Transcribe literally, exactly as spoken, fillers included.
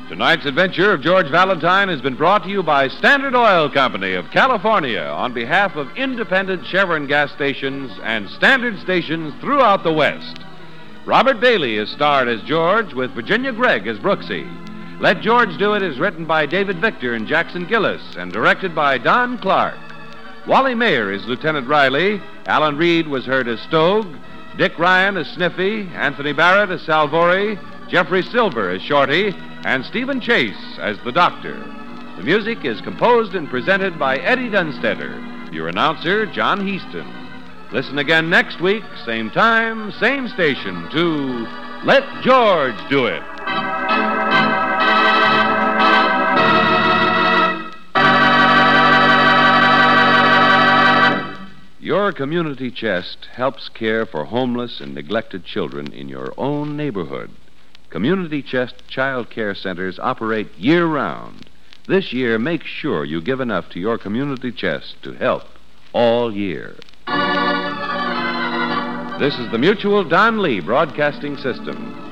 Tonight's adventure of George Valentine has been brought to you by Standard Oil Company of California on behalf of independent Chevron gas stations and Standard stations throughout the West. Robert Bailey is starred as George with Virginia Gregg as Brooksy. Let George Do It is written by David Victor and Jackson Gillis and directed by Don Clark. Wally Mayer is Lieutenant Riley. Alan Reed was heard as Stogue. Dick Ryan as Sniffy. Anthony Barrett as Salvori. Jeffrey Silver as Shorty. And Stephen Chase as the Doctor. The music is composed and presented by Eddie Dunstetter. Your announcer, John Heaston. Listen again next week, same time, same station, to Let George Do It. Your community chest helps care for homeless and neglected children in your own neighborhood. Community Chest Child Care Centers operate year-round. This year, make sure you give enough to your community chest to help all year. This is the Mutual Don Lee Broadcasting System.